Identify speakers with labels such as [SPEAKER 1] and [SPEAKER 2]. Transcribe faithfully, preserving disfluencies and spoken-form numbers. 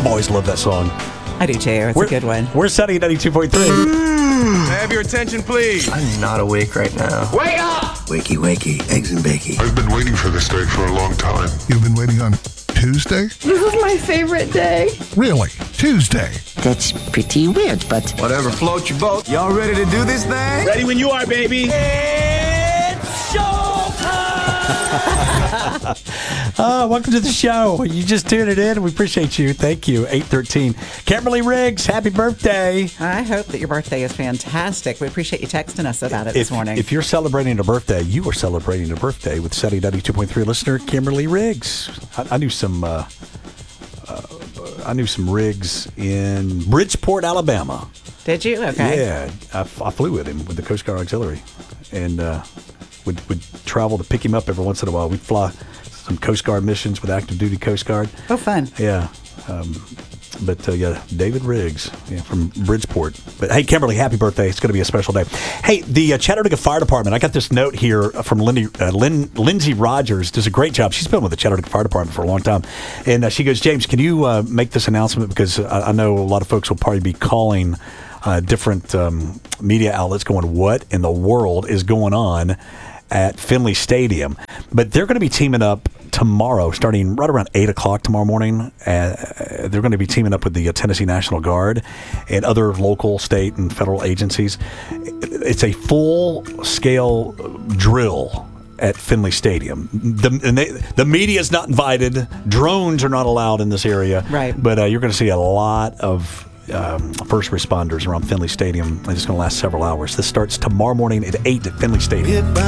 [SPEAKER 1] I've always loved that song.
[SPEAKER 2] I do too. It's
[SPEAKER 1] we're,
[SPEAKER 2] a good one.
[SPEAKER 1] We're setting ninety-two point three.
[SPEAKER 3] May I have your attention, please?
[SPEAKER 4] I'm not awake right now.
[SPEAKER 3] Wake up!
[SPEAKER 4] Wakey, wakey, eggs and bakey.
[SPEAKER 5] I've been waiting for this day for a long time.
[SPEAKER 6] You've been waiting on Tuesday?
[SPEAKER 7] This is my favorite day.
[SPEAKER 6] Really? Tuesday?
[SPEAKER 8] That's pretty weird, but...
[SPEAKER 3] Whatever floats your boat. Y'all ready to do this thing? Ready when you are, baby. It's showtime!
[SPEAKER 1] uh, welcome to the show. You just tuned it in. We appreciate you. Thank you. eight thirteen. Kimberly Riggs, happy birthday.
[SPEAKER 2] I hope that your birthday is fantastic. We appreciate you texting us about it
[SPEAKER 1] if,
[SPEAKER 2] this morning.
[SPEAKER 1] If you're celebrating a birthday, you are celebrating a birthday with SETI ninety-two point three listener Kimberly Riggs. I, I knew some uh, uh, I knew some Riggs in Bridgeport, Alabama.
[SPEAKER 2] Did you? Okay.
[SPEAKER 1] Yeah. I, I flew with him with the Coast Guard Auxiliary and uh, would, would travel to pick him up every once in a while. We'd fly some Coast Guard missions with active duty Coast Guard.
[SPEAKER 2] Oh, fun.
[SPEAKER 1] Yeah. Um, but, uh, yeah, David Riggs yeah, from Bridgeport. But, hey, Kimberly, happy birthday. It's going to be a special day. Hey, the uh, Chattanooga Fire Department, I got this note here from Lindy, uh, Lynn, Lindsay Rogers. Does a great job. She's been with the Chattanooga Fire Department for a long time. And uh, she goes, James, can you uh, make this announcement? Because I, I know a lot of folks will probably be calling uh, different um, media outlets going, what in the world is going on at Finley Stadium? But they're going to be teaming up tomorrow, starting right around eight o'clock tomorrow morning. Uh, they're going to be teaming up with the uh, Tennessee National Guard and other local, state, and federal agencies. It's a full-scale drill at Finley Stadium. The, and they, the media is not invited. Drones are not allowed in this area.
[SPEAKER 2] Right.
[SPEAKER 1] But uh, you're going to see a lot of Um, first responders around Finley Stadium. It's going to last several hours. This starts tomorrow morning at eight at Finley Stadium.